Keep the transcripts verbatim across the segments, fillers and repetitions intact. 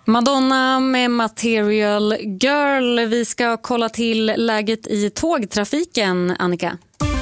Madonna med Material Girl. Vi ska kolla till läget i tågtrafiken, Annika.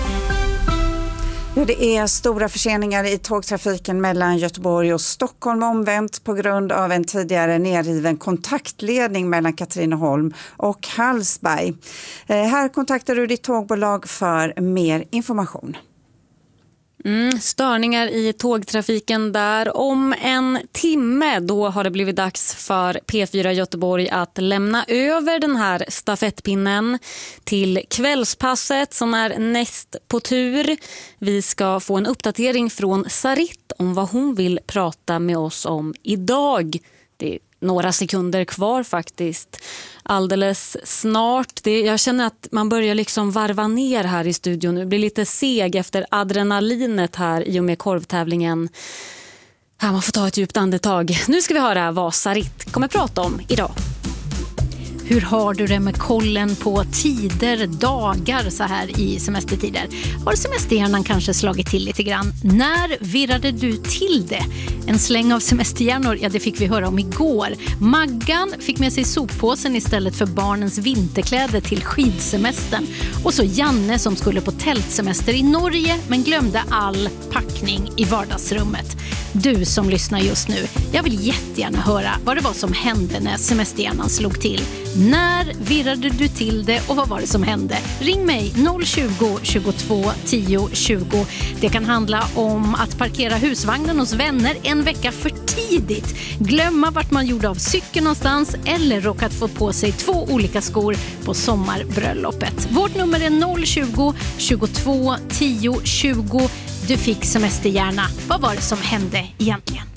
Ja, det är stora förseningar i tågtrafiken mellan Göteborg och Stockholm omvänt på grund av en tidigare nerriven kontaktledning mellan Katrineholm och Hallsberg. Eh, här kontaktar du ditt tågbolag för mer information. Mm, störningar i tågtrafiken där. Om en timme då har det blivit dags för P fyra Göteborg att lämna över den här stafettpinnen till kvällspasset som är näst på tur. Vi ska få en uppdatering från Sarit om vad hon vill prata med oss om idag. Det är några sekunder kvar faktiskt. Alldeles snart. Det, jag känner att man börjar liksom varva ner här i studion. Nu blir lite seg efter adrenalinet här i och med korvtävlingen. Här, man får ta ett djupt andetag. Nu ska vi höra vad Sarit kommer prata om idag. Hur har du det med kollen på tider, dagar så här i semestertider? Har semesterhjärnan kanske slagit till lite grann? När virrade du till det? En släng av semesterhjärnor, ja det fick vi höra om igår. Maggan fick med sig soppåsen istället för barnens vinterkläder till skidsemestern. Och så Janne som skulle på tältsemester i Norge men glömde all packning i vardagsrummet. Du som lyssnar just nu, jag vill jättegärna höra vad det var som hände när semesterhjärnan slog till. När virrade du till det och vad var det som hände? Ring mig noll tjugo, tjugotvå, tio, tjugo. Det kan handla om att parkera husvagnen hos vänner en vecka för tidigt. Glömma vart man gjorde av cykeln någonstans eller råkat få på sig två olika skor på sommarbröllopet. Vårt nummer är noll tjugo, tjugotvå, tio, tjugo. Du fick semesterhjärna. Vad var det som hände egentligen?